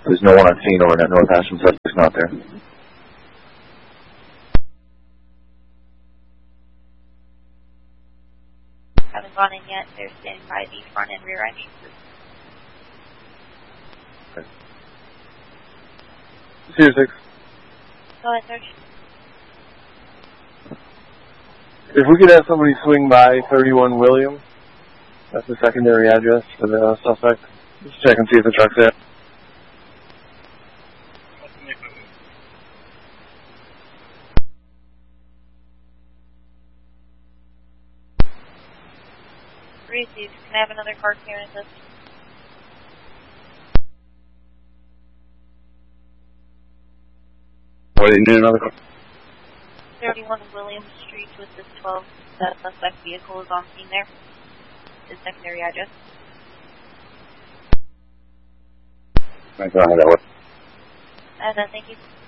There's no one on scene over that North Ashland suspect's not there. Haven't gone in yet. They're standing by the front and rear entrances. Okay. Tier 6. Go ahead, Serge. If we could have somebody swing by 31 William, that's the secondary address for the suspect. Just check and see if the truck's there. Received. Can I have another car clearance list? What, do you need another car? 31 William Street with this 12. The suspect vehicle is on scene there. His secondary address. Thank you. Thank you.